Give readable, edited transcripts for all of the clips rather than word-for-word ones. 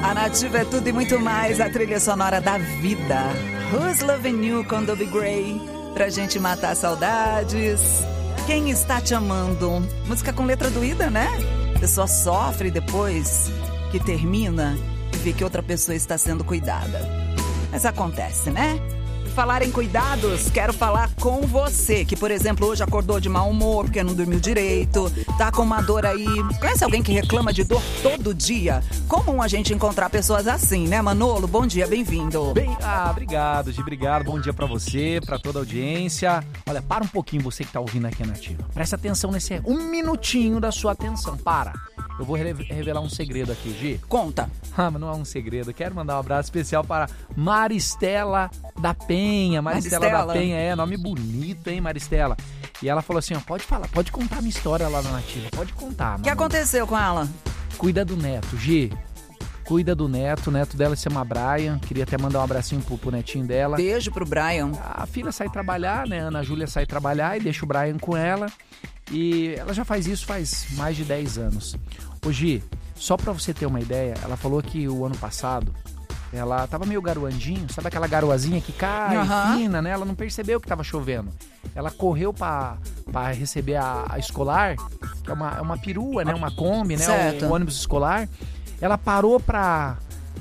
A Nativa é tudo e muito mais, a trilha sonora da vida. Who's Loving You com Dobby Gray, pra gente matar saudades. Quem está te amando? Música com letra doída, né? A pessoa sofre depois que termina e vê que outra pessoa está sendo cuidada. Mas acontece, né? Falar em cuidados, quero falar com você, que, por exemplo, hoje acordou de mau humor porque não dormiu direito, tá com uma dor aí. Conhece alguém que reclama de dor todo dia? Comum a gente encontrar pessoas assim, né, Manolo? Bom dia, bem-vindo. Obrigado, Gi, obrigado. Bom dia pra você, pra toda a audiência. Olha, para um pouquinho você que tá ouvindo aqui a Nativa. Presta atenção nesse minutinho da sua atenção, para. Eu vou revelar um segredo aqui, Gi. Conta. Mas não é um segredo. Quero mandar um abraço especial para Maristela da Penha. Maristela da Penha, nome bonito, hein, Maristela? E ela falou assim, ó, pode falar, pode contar a minha história lá na Nativa, pode contar. O que aconteceu com ela? Cuida do neto, Gi. Cuida do neto, o neto dela se chama Brian. Queria até mandar um abracinho pro netinho dela. Beijo pro Brian. A filha sai trabalhar, né? Ana Júlia sai trabalhar e deixa o Brian com ela. E ela já faz isso faz mais de 10 anos. Ô Gi, só pra você ter uma ideia, ela falou que o ano passado ela tava meio garoandinho, sabe aquela garoazinha que cai, fina, né? Ela não percebeu que tava chovendo. Ela correu pra receber a escolar, que é uma perua, né? Uma Kombi, né? O ônibus escolar. Ela parou pra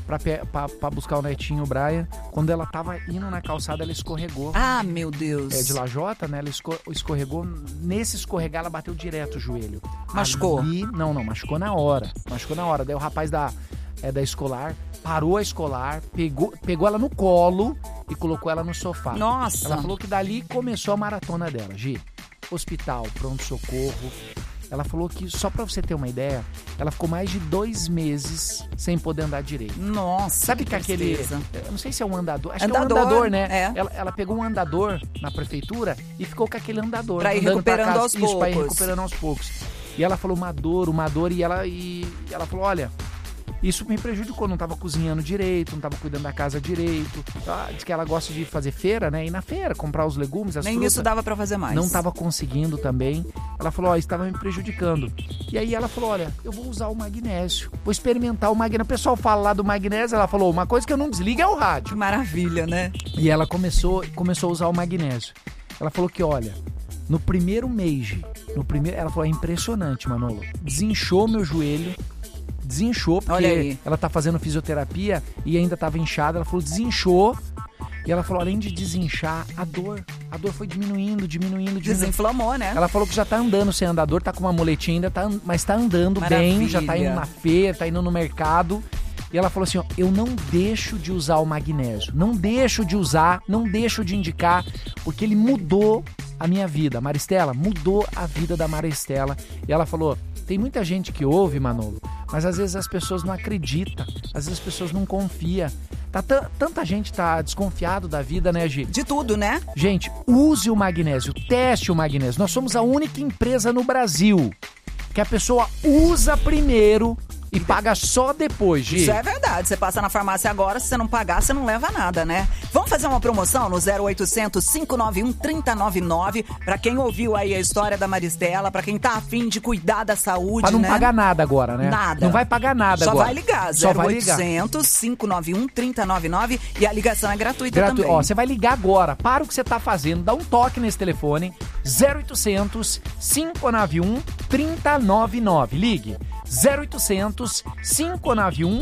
buscar o netinho, o Brian. Quando ela tava indo na calçada, ela escorregou. Ah, meu Deus. É de lajota, né? Ela escorregou. Nesse escorregar, ela bateu direto o joelho. Machucou? Não, machucou na hora. Daí o rapaz da escolar parou a escolar, pegou ela no colo e colocou ela no sofá. Nossa! Ela falou que dali começou a maratona dela, Gi. Hospital, pronto-socorro. Ela falou que, só pra você ter uma ideia, ela ficou mais de 2 meses sem poder andar direito. Nossa, sabe que aquele... Eu não sei se é um andador. Acho que é um andador, né? É. Ela pegou um andador na prefeitura e ficou com aquele andador. Pra ir recuperando aos poucos. Pra ir recuperando aos poucos. E ela falou uma dor, e ela falou, olha... Isso me prejudicou, não tava cozinhando direito, não tava cuidando da casa direito. Diz que ela gosta de fazer feira, né? Ir na feira, comprar os legumes, as frutas. Nem isso dava pra fazer mais. Não tava conseguindo também. Ela falou, isso estava me prejudicando. E aí ela falou, olha, eu vou usar o magnésio. Vou experimentar o magnésio. O pessoal fala lá do magnésio, ela falou, uma coisa que eu não desligo é o rádio. Que maravilha, né? E ela começou a usar o magnésio. Ela falou que, olha, no primeiro mês, ela falou, é impressionante, Manolo. Desinchou meu joelho. Desinchou, porque ela tá fazendo fisioterapia e ainda tava inchada. Ela falou, desinchou. E ela falou, além de desinchar, a dor foi diminuindo. Desinflamou, né? Ela falou que já tá andando sem andador, tá com uma muletinha ainda, mas tá andando bem, já tá indo na feira, tá indo no mercado. E ela falou assim, ó, eu não deixo de usar o magnésio, não deixo de usar, não deixo de indicar, porque ele mudou a minha vida. A Maristela mudou a vida da Maristela. E ela falou, tem muita gente que ouve, Manolo, mas às vezes as pessoas não acreditam, às vezes as pessoas não confiam. Tanta gente tá desconfiado da vida, né, Gi? De tudo, né? Gente, use o magnésio, teste o magnésio. Nós somos a única empresa no Brasil que a pessoa usa primeiro e paga só depois, Gi. Isso é verdade. Você passa na farmácia agora, se você não pagar, você não leva nada, né? Vamos fazer uma promoção no 0800 591 3099 pra quem ouviu aí a história da Maristela, pra quem tá afim de cuidar da saúde, pra não né? pagar nada agora, né? Nada. Não vai pagar nada só agora. Vai ligar. Só 0800 591 3099 e a ligação é gratuita também. Ó, você vai ligar agora. Para o que você tá fazendo, dá um toque nesse telefone. 0800 591 3099. Ligue. 0800 591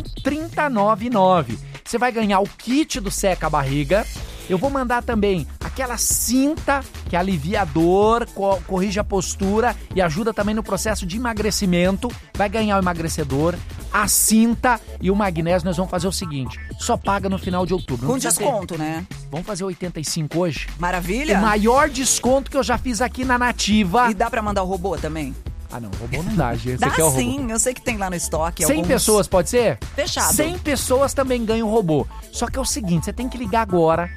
3099. Você vai ganhar o kit do Seca a Barriga. Eu vou mandar também aquela cinta que alivia a dor, corrige a postura e ajuda também no processo de emagrecimento. Vai ganhar o emagrecedor, a cinta e o magnésio. Nós vamos fazer o seguinte, só paga no final de outubro. Com desconto, né? Vamos fazer 85 hoje? Maravilha. O maior desconto que eu já fiz aqui na Nativa. E dá pra mandar o robô também? Ah, não, robô não dá, gente. Dá sim, eu sei que tem lá no estoque 100 pessoas, pode ser? Fechado. 100 pessoas também ganham robô. Só que é o seguinte, você tem que ligar agora,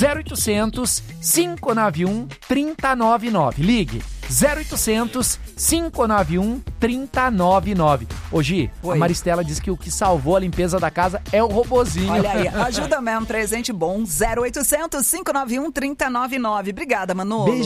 0800 591 3099. Ligue, 0800 591 3099. Ô Gi, a Maristela disse que o que salvou a limpeza da casa é o robozinho. Olha aí, ajuda mesmo, presente bom, 0800 591 3099. Obrigada, Manolo. Beijo.